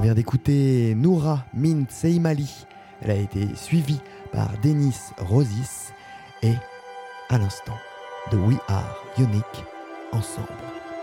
vient d'écouter Noura Min Seimali. Elle a été suivie par Denis Rosis et à l'instant de We Are Unique ensemble.